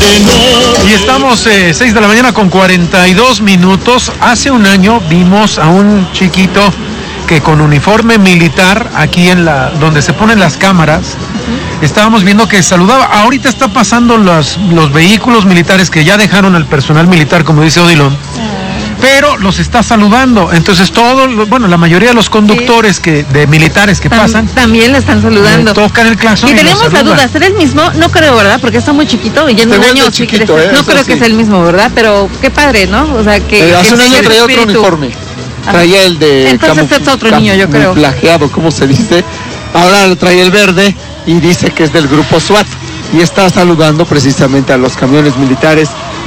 Y estamos 6 de la mañana con 42 minutos. Hace un año vimos a un chiquito que con uniforme militar, aquí en donde se ponen las cámaras, estábamos viendo que saludaba. Ahorita está pasando los vehículos militares que ya dejaron al personal militar, como dice Odilon, pero los está saludando. Entonces la mayoría de los conductores de militares que pasan también le están saludando, tocan el claxon y tenemos la duda, ¿será el mismo? No creo, ¿verdad? Porque está muy chiquito y ya en un año chiquito, no creo que sea el mismo, ¿verdad? Pero qué padre, ¿no? O sea, que hace un año traía otro uniforme, traía el de entonces es otro niño, yo creo, camuflajeado, ¿cómo se dice? Ahora trae el verde y dice que es del grupo SWAT y está saludando precisamente a los camiones militares.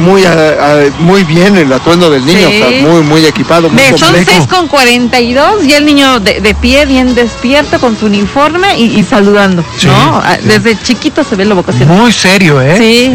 Muy bien el atuendo del niño, sí. O sea, muy equipado, muy complejo. Son 6:42 y el niño de pie, bien despierto con su uniforme y saludando, sí, ¿no? Sí. Desde chiquito se ve la vocación. Muy serio, Sí.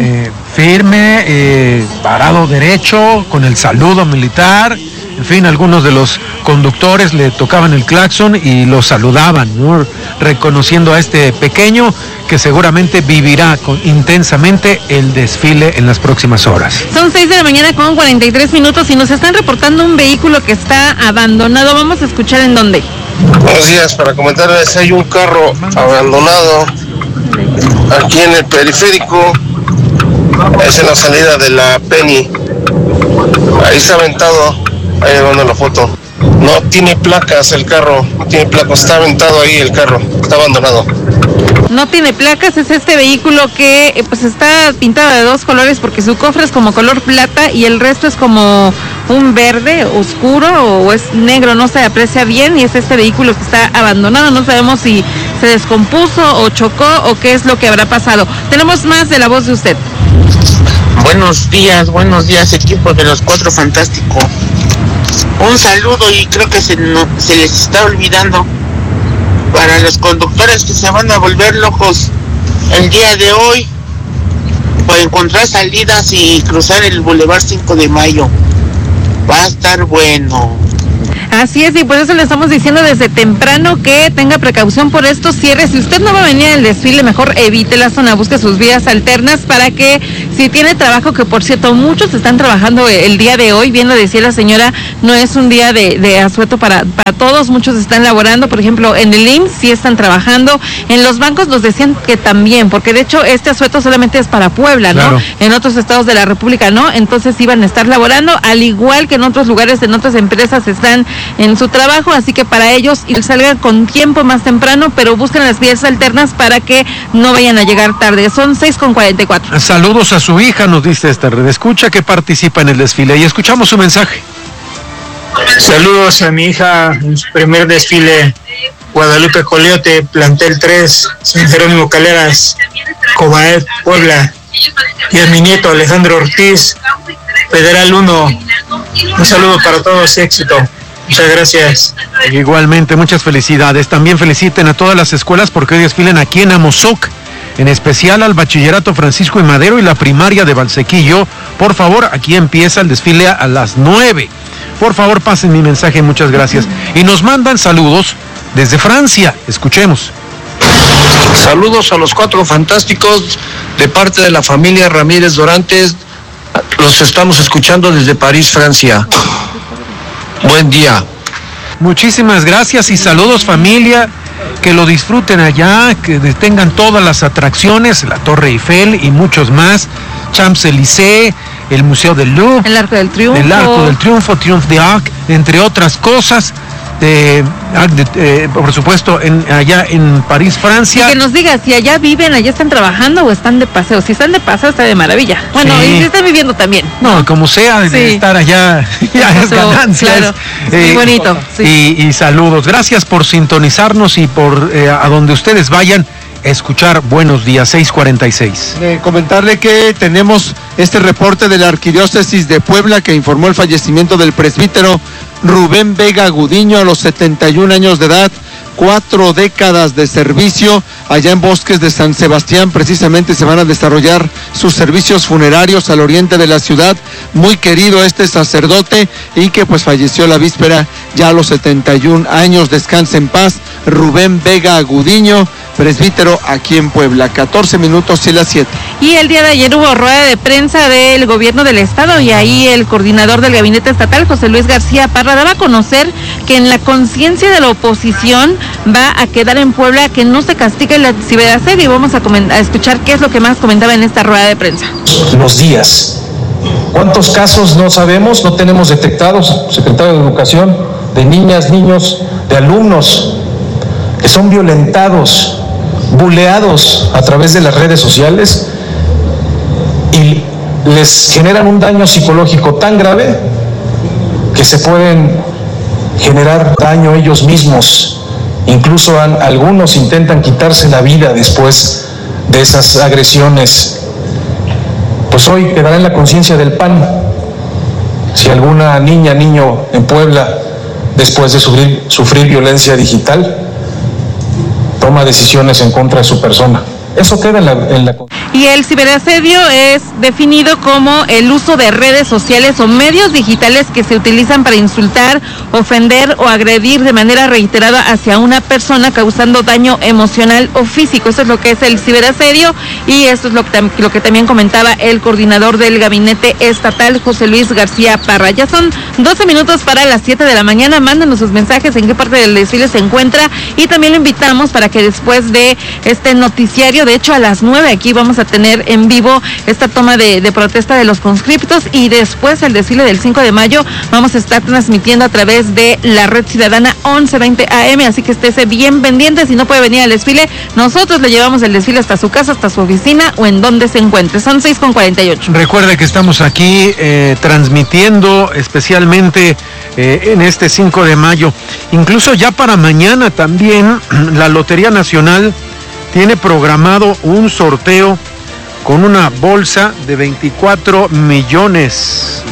Firme, parado derecho, con el saludo militar. En fin, algunos de los conductores le tocaban el claxon y lo saludaban, ¿no? Reconociendo a este pequeño que seguramente vivirá intensamente el desfile en las próximas horas. Son 6 de la mañana con 43 minutos y nos están reportando un vehículo que está abandonado. Vamos a escuchar en dónde. Buenos días, para comentarles, hay un carro abandonado aquí en el periférico, es en la salida de la Penny. Ahí está aventado. Ahí mando la foto. No tiene placas el carro, no tiene placas, está aventado ahí el carro, está abandonado. No tiene placas, es este vehículo que pues está pintado de dos colores porque su cofre es como color plata y el resto es como un verde oscuro o es negro, no se aprecia bien, y es este vehículo que está abandonado. No sabemos si se descompuso o chocó o qué es lo que habrá pasado. Tenemos más de la voz de usted. Buenos días equipo de los Cuatro Fantásticos. Un saludo, y creo que se les está olvidando, para los conductores que se van a volver locos el día de hoy por encontrar salidas y cruzar el Boulevard 5 de Mayo. Va a estar bueno. Así es, y por eso le estamos diciendo desde temprano que tenga precaución por estos cierres. Si usted no va a venir al desfile, mejor evite la zona, busque sus vías alternas para que, si tiene trabajo, que por cierto muchos están trabajando el día de hoy, bien lo decía la señora, no es un día de asueto para todos, muchos están laborando. Por ejemplo, en el IMSS sí están trabajando, en los bancos nos decían que también, porque de hecho este asueto solamente es para Puebla, ¿no? Claro. En otros estados de la República no, entonces iban a estar laborando, al igual que en otros lugares, en otras empresas están en su trabajo, así que para ellos salgan con tiempo más temprano, pero busquen las vías alternas para que no vayan a llegar tarde. Son 6:44. Saludos a su hija, nos dice esta red escucha que participa en el desfile, y escuchamos su mensaje. Saludos a mi hija en su primer desfile, Guadalupe Coliote, plantel 3, San Jerónimo Caleras, Cobaet, Puebla, y a mi nieto Alejandro Ortiz, Federal 1. Un saludo para todos y éxito. Muchas gracias. Igualmente, muchas felicidades. También feliciten a todas las escuelas porque hoy desfilen aquí en Amozoc, en especial al Bachillerato Francisco y Madero y la primaria de Valsequillo. Por favor, aquí empieza el desfile a las 9. Por favor, pasen mi mensaje, muchas gracias. Y nos mandan saludos desde Francia. Escuchemos. Saludos a los Cuatro Fantásticos de parte de la familia Ramírez Dorantes. Los estamos escuchando desde París, Francia. Buen día. Muchísimas gracias y saludos, familia, que lo disfruten allá, que tengan todas las atracciones, la Torre Eiffel y muchos más, Champs-Élysées, el Museo del Louvre, el Arco del Triunfo, Triomphe d'Arc, entre otras cosas. Por supuesto, allá en París, Francia. Y que nos diga si allá viven, allá están trabajando o están de paseo. Si están de paseo, está de maravilla. Bueno, sí. Y si están viviendo también. No, como sea, sí. Estar allá ya es ganancia. Claro, muy bonito. Sí. Y saludos. Gracias por sintonizarnos y por a donde ustedes vayan escuchar Buenos Días, 6:46. Comentarle que tenemos este reporte de la Arquidiócesis de Puebla que informó el fallecimiento del presbítero Rubén Vega Gudiño a los 71 años de edad, 4 décadas de servicio. Allá en Bosques de San Sebastián precisamente se van a desarrollar sus servicios funerarios al oriente de la ciudad. Muy querido este sacerdote y que pues falleció la víspera ya a los 71 años. Descanse en paz, Rubén Vega Gudiño, Presbítero aquí en Puebla. 14 minutos y las 7. Y el día de ayer hubo rueda de prensa del gobierno del estado y ahí el coordinador del gabinete estatal, José Luis García Parra, daba a conocer que en la conciencia de la oposición va a quedar en Puebla que no se castigue la ciberasedio, y vamos a escuchar qué es lo que más comentaba en esta rueda de prensa. Los días. ¿Cuántos casos no sabemos, no tenemos detectados, secretario de Educación, de niñas, niños, de alumnos que son violentados, buleados a través de las redes sociales y les generan un daño psicológico tan grave que se pueden generar daño ellos mismos? Incluso algunos intentan quitarse la vida después de esas agresiones. Pues hoy quedará en la conciencia del PAN si alguna niña, niño en Puebla, después de sufrir violencia digital, toma decisiones en contra de su persona. Eso queda en la... Y el ciberasedio es definido como el uso de redes sociales o medios digitales que se utilizan para insultar, ofender o agredir de manera reiterada hacia una persona, causando daño emocional o físico. Eso es lo que es el ciberasedio, y esto es lo que también comentaba el coordinador del gabinete estatal, José Luis García Parra. Ya son 12 minutos para las 7 de la mañana. Mándenos sus mensajes, en qué parte del desfile se encuentra, y también lo invitamos para que después de este noticiario, de hecho a las 9 aquí vamos a tener en vivo esta toma de protesta de los conscriptos, y después el desfile del 5 de mayo vamos a estar transmitiendo a través de la Red Ciudadana 1120 AM, así que estése bien pendiente. Si no puede venir al desfile, nosotros le llevamos el desfile hasta su casa, hasta su oficina o en donde se encuentre. Son 6:48. Recuerde que estamos aquí transmitiendo especialmente en este 5 de mayo. Incluso ya para mañana también la Lotería Nacional tiene programado un sorteo con una bolsa de 24 millones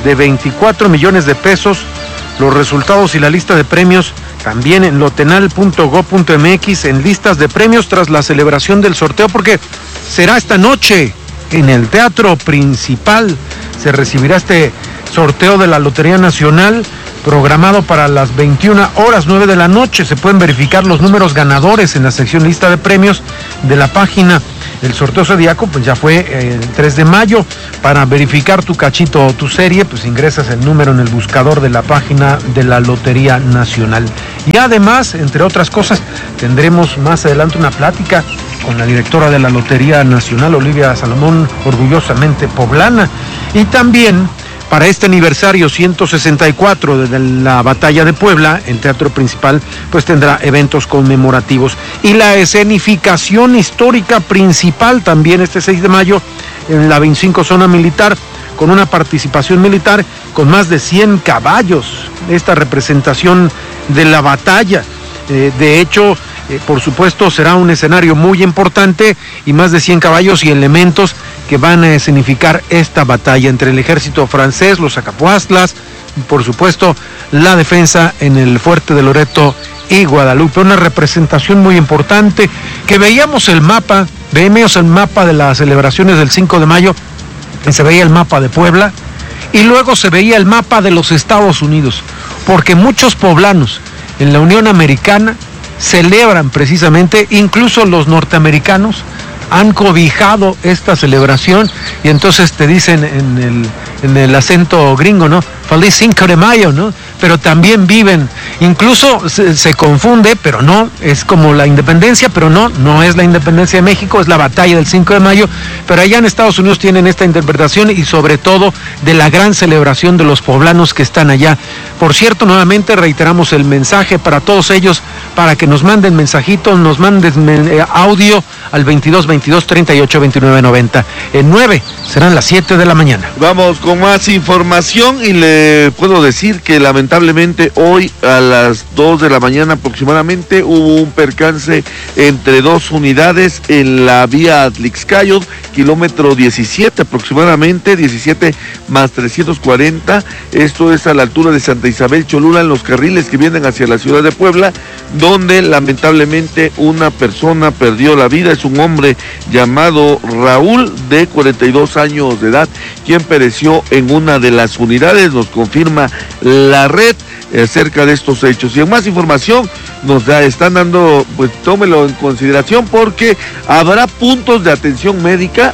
de pesos. Los resultados y la lista de premios también en lotenal.go.mx, en listas de premios tras la celebración del sorteo, porque será esta noche en el Teatro Principal. Se recibirá este sorteo de la Lotería Nacional, programado para las 21:09 de la noche. Se pueden verificar los números ganadores en la sección lista de premios de la página. El sorteo zodiaco pues ya fue el 3 de mayo. Para verificar tu cachito o tu serie, pues ingresas el número en el buscador de la página de la Lotería Nacional. Y además, entre otras cosas, tendremos más adelante una plática con la directora de la Lotería Nacional, Olivia Salomón, orgullosamente poblana. Y también, para este aniversario 164 de la Batalla de Puebla, el Teatro Principal pues tendrá eventos conmemorativos. Y la escenificación histórica principal también este 6 de mayo en la 25 Zona Militar, con una participación militar con más de 100 caballos. Esta representación de la batalla. De hecho, por supuesto, será un escenario muy importante y más de 100 caballos y elementos que van a escenificar esta batalla entre el ejército francés, los Acapuastlas, por supuesto, la defensa en el fuerte de Loreto y Guadalupe. Una representación muy importante que veíamos el mapa de las celebraciones del 5 de mayo, y se veía el mapa de Puebla, y luego se veía el mapa de los Estados Unidos, porque muchos poblanos en la Unión Americana celebran precisamente, incluso los norteamericanos han cobijado esta celebración, y entonces te dicen en el acento gringo, ¿no? Feliz 5 de mayo, ¿no? Pero también viven, incluso se confunde, pero no, es como la independencia, pero no es la independencia de México, es la batalla del 5 de mayo, pero allá en Estados Unidos tienen esta interpretación, y sobre todo de la gran celebración de los poblanos que están allá. Por cierto, nuevamente reiteramos el mensaje para todos ellos, para que nos manden mensajitos, nos manden audio al 22 38 29 90. En 9 serán las 7 de la mañana. Vamos con más información, y le puedo decir que lamentablemente hoy a las 2 de la mañana aproximadamente hubo un percance entre dos unidades en la vía Atlixcayot, kilómetro 17 aproximadamente, 17 más 340, esto es a la altura de Santa Isabel Cholula, en los carriles que vienen hacia la ciudad de Puebla, donde lamentablemente una persona perdió la vida. Es un hombre llamado Raúl, de 42 años de edad, quien pereció en una de las unidades, nos confirma la red. acerca de estos hechos. Y en más información nos están dando, pues tómelo en consideración porque habrá puntos de atención médica,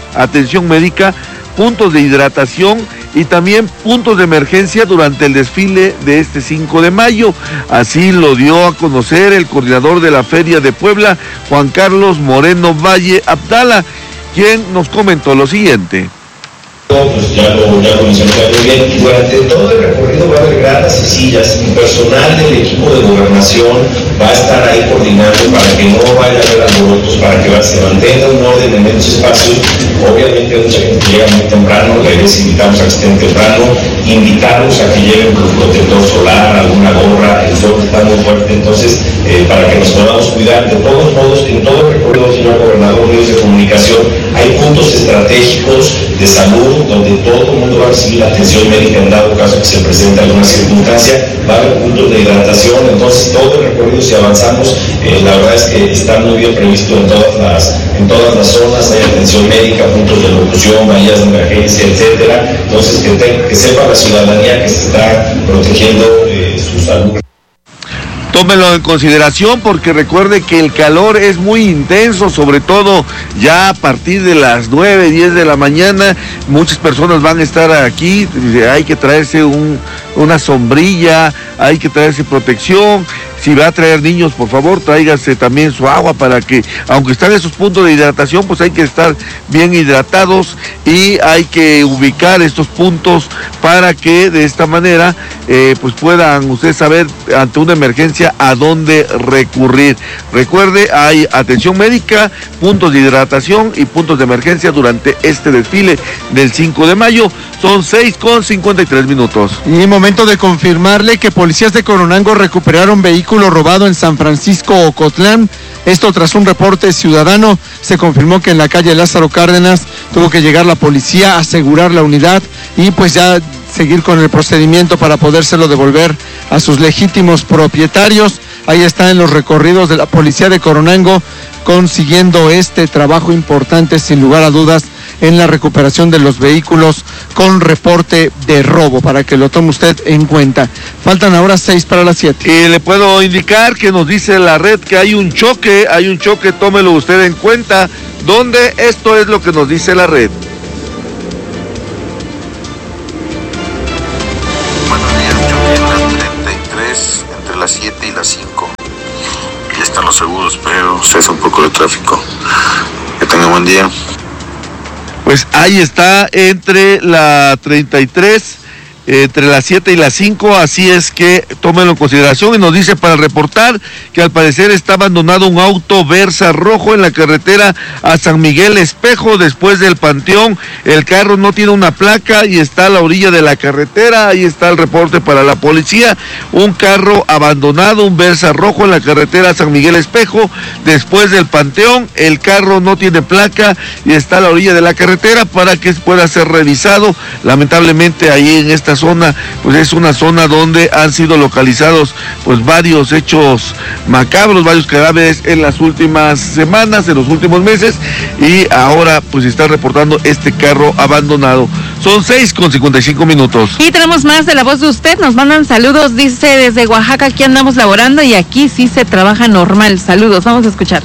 puntos de hidratación y también puntos de emergencia durante el desfile de este 5 de mayo. Así lo dio a conocer el coordinador de la Feria de Puebla, Juan Carlos Moreno Valle Abdala, quien nos comentó lo siguiente. Pues ya lo mencioné muy bien. Durante todo el recorrido va a haber gradas y sillas y personal del equipo de gobernación va a estar ahí coordinando para que no vaya a haber alborotos, para que se mantenga un orden en esos espacios. Obviamente mucha gente llega muy temprano, les invitamos a que estén temprano, invitarlos a que lleven un protector solar, alguna gorra, el sol está muy fuerte, entonces para que nos podamos cuidar. De todos modos, en todo el recorrido, señor gobernador, medios de comunicación, hay puntos estratégicos de salud donde todo el mundo va a recibir atención médica en dado caso que se presente alguna circunstancia, va a haber puntos de hidratación, entonces todo el recorrido si avanzamos, la verdad es que está muy bien previsto en todas las zonas, hay atención médica, puntos de locución, bahías de emergencia, etcétera, entonces que sepa la ciudadanía que se está protegiendo su salud. Tómelo en consideración porque recuerde que el calor es muy intenso, sobre todo ya a partir de las 9, 10 de la mañana, muchas personas van a estar aquí, hay que traerse una sombrilla, hay que traerse protección. Si va a traer niños, por favor, tráigase también su agua para que, aunque están esos puntos de hidratación, pues hay que estar bien hidratados y hay que ubicar estos puntos para que de esta manera pues puedan ustedes saber ante una emergencia a dónde recurrir. Recuerde, hay atención médica, puntos de hidratación y puntos de emergencia durante este desfile del 5 de mayo. Son 6:53. Y momento de confirmarle que policías de Coronango recuperaron vehículo robado en San Francisco Ocotlán. Esto tras un reporte ciudadano. Se confirmó que en la calle Lázaro Cárdenas tuvo que llegar la policía a asegurar la unidad y pues ya seguir con el procedimiento para podérselo devolver a sus legítimos propietarios. Ahí está en los recorridos de la policía de Coronango consiguiendo este trabajo importante sin lugar a dudas en la recuperación de los vehículos con reporte de robo, para que lo tome usted en cuenta. Faltan ahora 6 para las 7. Y le puedo indicar que nos dice la red que hay un choque, tómelo usted en cuenta. ¿Dónde? Esto es lo que nos dice la red. Buenos días, yo en la 33, entre las 7 y las 5. Ya están los seguros, pero cesa un poco de tráfico. Que tenga buen día. Pues ahí está, entre la 33, entre las 7 y las 5, así es que tómenlo en consideración. Y nos dice para reportar que al parecer está abandonado un auto Versa rojo en la carretera a San Miguel Espejo, después del Panteón. El carro no tiene una placa y está a la orilla de la carretera. Ahí está el reporte para la policía. Un carro abandonado, un Versa rojo en la carretera San Miguel Espejo, después del Panteón. El carro no tiene placa y está a la orilla de la carretera para que pueda ser revisado. Lamentablemente ahí en esta zona, pues es una zona donde han sido localizados pues varios hechos macabros, varios cadáveres en las últimas semanas, en los últimos meses, y ahora pues está reportando este carro abandonado. Son 6:55. Y tenemos más de la voz de usted, nos mandan saludos, dice desde Oaxaca, aquí andamos laborando y aquí sí se trabaja normal. Saludos, vamos a escuchar.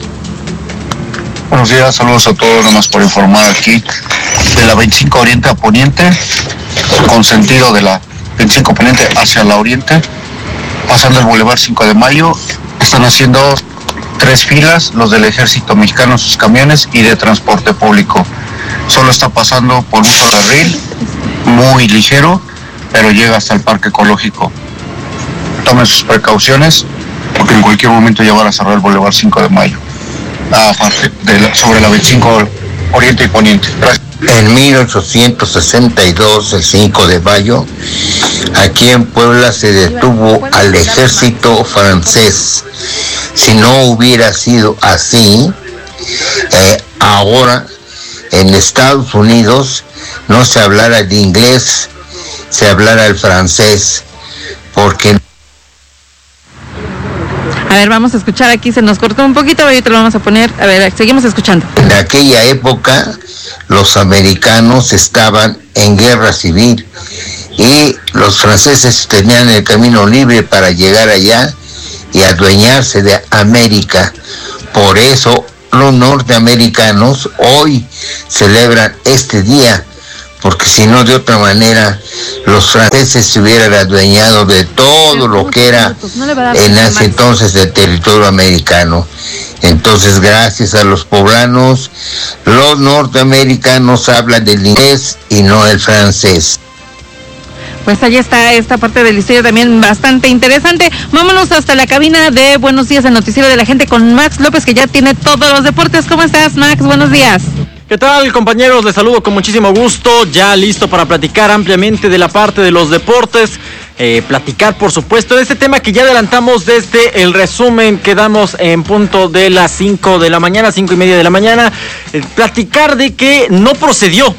Buenos días, saludos a todos, nomás por informar aquí de la 25 Oriente a Poniente, con sentido de la 25 Poniente hacia la Oriente, pasando el Boulevard 5 de Mayo, están haciendo 3 filas, los del Ejército Mexicano, sus camiones y de transporte público. Solo está pasando por un ferrocarril muy ligero, pero llega hasta el Parque Ecológico. Tomen sus precauciones, porque en cualquier momento ya van a cerrar el Boulevard 5 de Mayo. Sobre la 25 Oriente y Poniente. Gracias. En 1862, el 5 de mayo, aquí en Puebla se detuvo al ejército francés. Si no hubiera sido así, ahora en Estados Unidos no se hablara el inglés, se hablara el francés, porque... A ver, vamos a escuchar, aquí se nos cortó un poquito, ahorita lo vamos a poner, a ver, seguimos escuchando. En aquella época, los americanos estaban en guerra civil y los franceses tenían el camino libre para llegar allá y adueñarse de América. Por eso los norteamericanos hoy celebran este día, porque si no, de otra manera los franceses se hubieran adueñado de todo lo que era en ese entonces el territorio americano. Entonces, gracias a los poblanos, los norteamericanos hablan del inglés y no el francés. Pues ahí está esta parte de la historia también bastante interesante. Vámonos hasta la cabina de Buenos Días, el noticiero de la gente, con Max López, que ya tiene todos los deportes. ¿Cómo estás, Max? Buenos días. ¿Qué tal, compañeros? Les saludo con muchísimo gusto, ya listo para platicar ampliamente de la parte de los deportes, platicar, por supuesto, de este tema que ya adelantamos desde el resumen que damos en punto de las 5 de la mañana, 5:30 de la mañana, platicar de que no procedió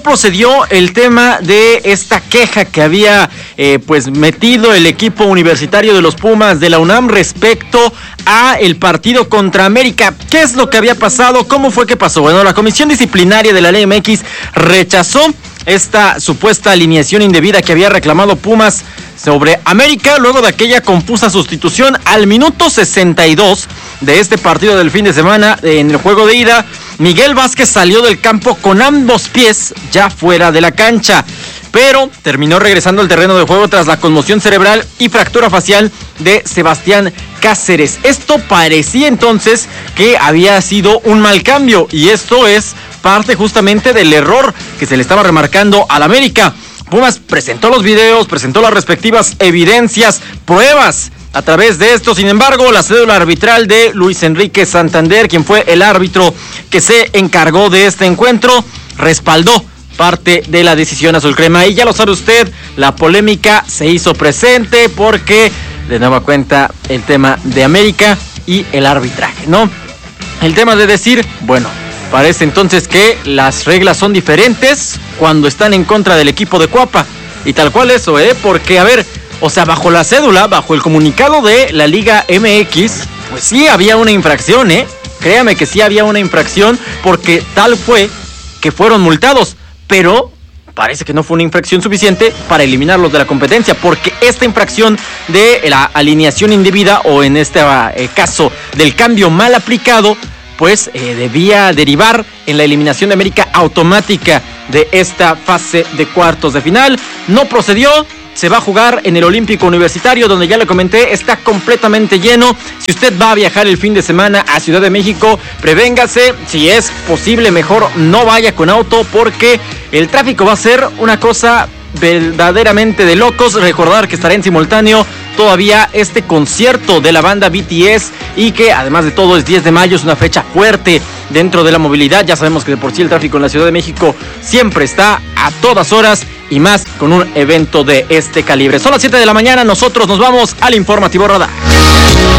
el tema de esta queja que había pues metido el equipo universitario de los Pumas de la UNAM respecto a el partido contra América. ¿Qué es lo que había pasado? ¿Cómo fue que pasó? Bueno, la Comisión Disciplinaria de la Liga MX rechazó esta supuesta alineación indebida que había reclamado Pumas sobre América, luego de aquella confusa sustitución al minuto 62 de este partido del fin de semana. En el juego de ida, Miguel Vázquez salió del campo con ambos pies ya fuera de la cancha, pero terminó regresando al terreno de juego tras la conmoción cerebral y fractura facial de Sebastián Cáceres. Esto parecía entonces que había sido un mal cambio, y esto es parte justamente del error que se le estaba remarcando al América. Pumas presentó los videos, presentó las respectivas evidencias, pruebas a través de esto. Sin embargo, la cédula arbitral de Luis Enrique Santander, quien fue el árbitro que se encargó de este encuentro, respaldó parte de la decisión azulcrema. Y ya lo sabe usted, la polémica se hizo presente porque de nueva cuenta el tema de América y el arbitraje, ¿no? El tema de decir, bueno, parece entonces que las reglas son diferentes cuando están en contra del equipo de Cuapa. Y tal cual eso, porque a ver, o sea, bajo la cédula, bajo el comunicado de la Liga MX, pues sí había una infracción, créame que sí había una infracción, porque tal fue que fueron multados, pero parece que no fue una infracción suficiente para eliminarlos de la competencia, porque esta infracción de la alineación indebida, o en este caso del cambio mal aplicado, pues debía derivar en la eliminación de América automática de esta fase de cuartos de final. No procedió. Se va a jugar en el Olímpico Universitario, donde ya le comenté, está completamente lleno. Si usted va a viajar el fin de semana a Ciudad de México, prevéngase. Si es posible, mejor no vaya con auto, porque el tráfico va a ser una cosa verdaderamente de locos. Recordar que estará en simultáneo todavía este concierto de la banda BTS, y que además de todo es 10 de mayo, es una fecha fuerte dentro de la movilidad. Ya sabemos que de por sí el tráfico en la Ciudad de México siempre está a todas horas, y más con un evento de este calibre. Son las 7 de la mañana, nosotros nos vamos al Informativo Radar.